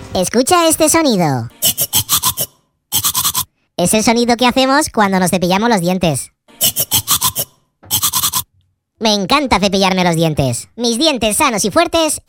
Escucha este sonido. Es el sonido que hacemos cuando nos cepillamos los dientes. Me encanta cepillarme los dientes. Mis dientes sanos y fuertes